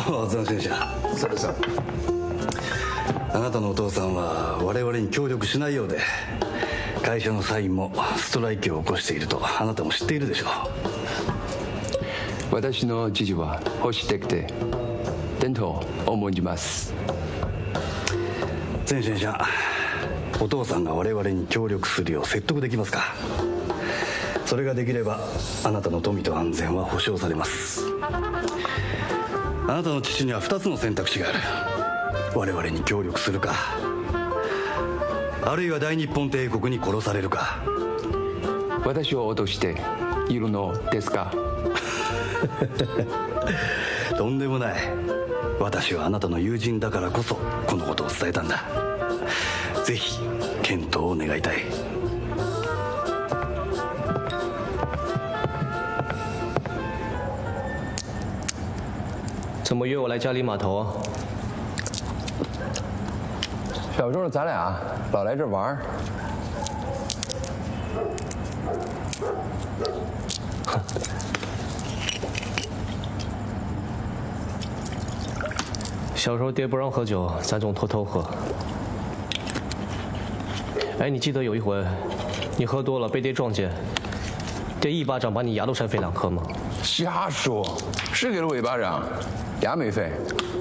残先生。 それさ。 あなたのお父さんは我々に協力しないようで、会社の社員もストライキを起こしているとあなたも知っているでしょう。 私の父は保守的で伝統を重んじます。 前先生、お父さんが我々に協力するよう説得できますか？それができればあなたの富と安全は保証されます。あなたの父には2つの選択肢がある。我々に協力するか、あるいは大日本帝国に殺されるか。 私を脅しているのですか？ とんでもない。私はあなたの友人だからこそこのことを伝えたんだ。ぜひ検討を願いたい。 怎么约我来嘉里码头啊？ 小时候咱俩老来这玩儿。 小时候爹不让喝酒，咱总偷偷喝。哎，你记得有一回，你喝多了被爹撞见，爹一巴掌把你牙都扇飞2颗吗？ 瞎说，是给了我一巴掌，牙没飞。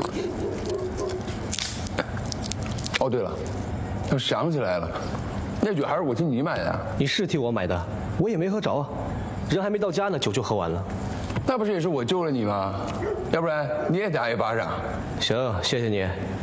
哦，对了，我想起来了，那酒还是我替你买的。 你是替我买的，我也没喝着啊，人还没到家呢，酒就喝完了。 那不是也是我救了你吗？要不然你也打一巴掌。 行，谢谢你。